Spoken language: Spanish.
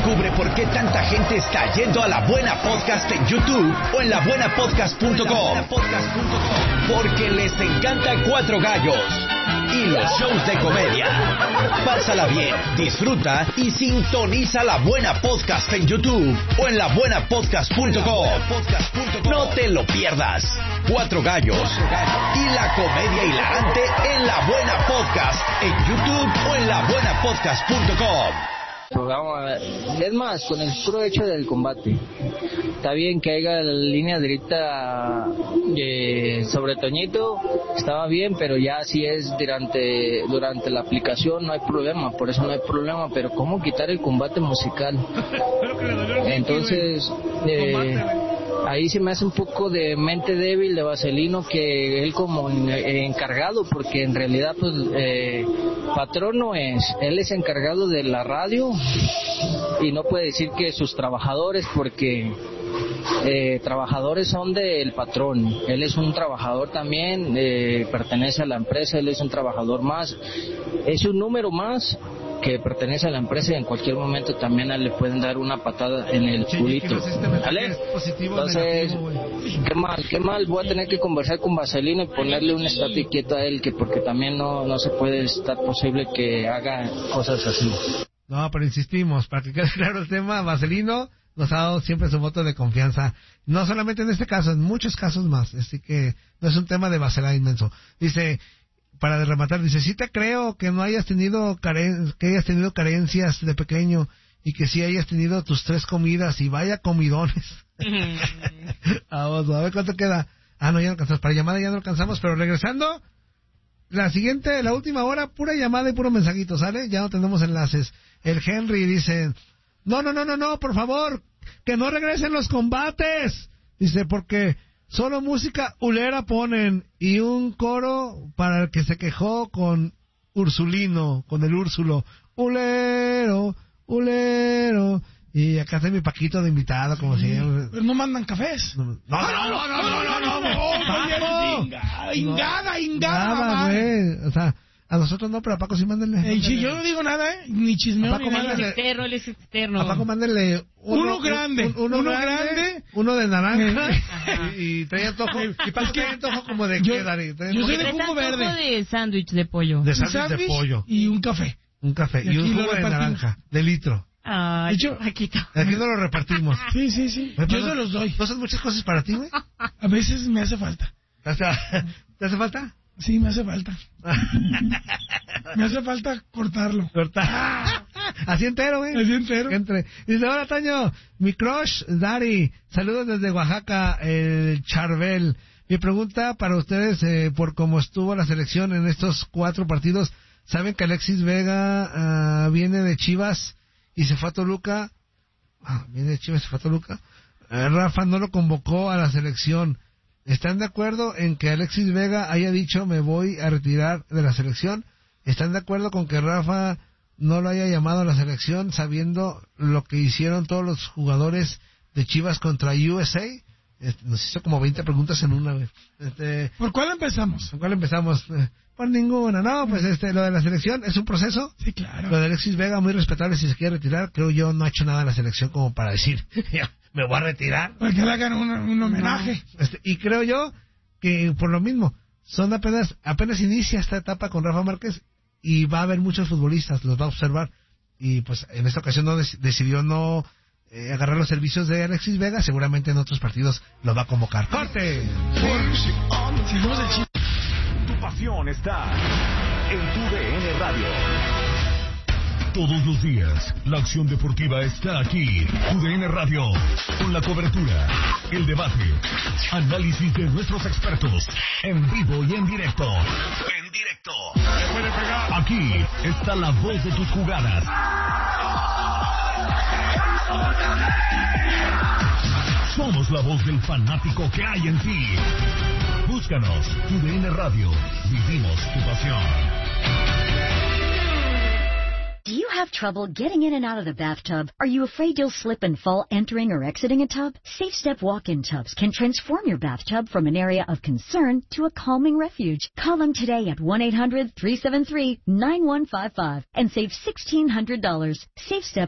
Descubre por qué tanta gente está yendo a La Buena Podcast en YouTube o en labuenapodcast.com. Porque les encanta Cuatro Gallos y los shows de comedia. Pásala bien, disfruta y sintoniza La Buena Podcast en YouTube o en labuenapodcast.com. No te lo pierdas. Cuatro Gallos y la comedia hilarante en La Buena Podcast en YouTube o en labuenapodcast.com. Programa, es más, con el puro hecho del combate. Está bien que haya la línea directa sobre Toñito, estaba bien, pero ya si es durante la aplicación no hay problema, por eso no hay problema, pero ¿cómo quitar el combate musical? Entonces, ahí se me hace un poco de mente débil de Vaselino, que él como encargado, porque en realidad pues patrón no es, él es encargado de la radio y no puede decir que sus trabajadores, porque trabajadores son del patrón, él es un trabajador también, pertenece a la empresa, él es un trabajador más, es un número más que pertenece a la empresa y en cualquier momento también le pueden dar una patada en el culito. ¿Vale? Entonces, qué mal, voy a tener que conversar con Vaselino y ponerle un estate quieto a él, que porque también no se puede estar posible que haga cosas así. No, pero insistimos, para que quede claro el tema, Vaselino nos ha dado siempre su voto de confianza, no solamente en este caso, en muchos casos más, así que no es un tema de vaselada inmenso. Dice, para rematar, dice, sí te creo que no hayas tenido carencias de pequeño y que sí hayas tenido tus 3 comidas y vaya comidones. Vamos, a ver cuánto queda. No, ya no alcanzamos, para llamada ya no alcanzamos, pero regresando, la última hora, pura llamada y puro mensajito, ¿sale? Ya no tenemos enlaces. El Henry dice, no, por favor, que no regresen los combates. Dice, porque solo música ulera ponen y un coro para el que se quejó con Ursulino, con el Úrsulo. Ulero. Y acá está mi Paquito de invitado, como siempre. Pero no mandan cafés. No. Ingada, güey. O sea, a nosotros no, pero a Paco sí mándenle. Yo no digo nada, ni chismeo ni nada. Él es externo. A Paco mándenle uno grande, uno de naranja y trae antojo. Y Paco trae antojo como de qué, Dari. Yo soy de jugo verde. De sándwich de pollo. De sándwich de pollo. Y un café. Y un jugo de naranja, de litro. Ay, aquí no lo repartimos. Sí. Yo se los doy. ¿No son muchas cosas para ti, güey? A veces me hace falta. ¿Te hace falta? Sí, me hace falta. Me hace falta cortarlo. Así entero, güey. Así entero. Dice, hola, Toño, mi crush, Dari. Saludos desde Oaxaca, el Charbel. Mi pregunta para ustedes, por cómo estuvo la selección en estos 4 partidos. ¿Saben que Alexis Vega viene de Chivas y se fue a Toluca? Viene de Chivas y se fue a Toluca. Rafa no lo convocó a la selección. ¿Están de acuerdo en que Alexis Vega haya dicho me voy a retirar de la selección? ¿Están de acuerdo con que Rafa no lo haya llamado a la selección sabiendo lo que hicieron todos los jugadores de Chivas contra USA? Nos hizo como 20 preguntas en una vez. ¿Por cuál empezamos? Por ninguna. No, pues lo de la selección es un proceso. Sí, claro. Lo de Alexis Vega, muy respetable si se quiere retirar. Creo yo no ha hecho nada en la selección como para decir, me voy a retirar. Para que le hagan un homenaje. Y creo yo que por lo mismo, son apenas inicia esta etapa con Rafa Márquez y va a haber muchos futbolistas, los va a observar. Y pues en esta ocasión decidió no agarrar los servicios de Alexis Vega, seguramente en otros partidos lo va a convocar. ¡Corte! Tu pasión está en tu DN Radio. Todos los días, la acción deportiva está aquí. UDN Radio, con la cobertura, el debate, análisis de nuestros expertos, en vivo y en directo. Aquí está la voz de tus jugadas. Somos la voz del fanático que hay en ti. Búscanos, UDN Radio, vivimos tu pasión. Do you have trouble getting in and out of the bathtub? Are you afraid you'll slip and fall entering or exiting a tub? Safe Step walk-in tubs can transform your bathtub from an area of concern to a calming refuge. Call them today at 1-800-373-9155 and save $1,600. Safe Step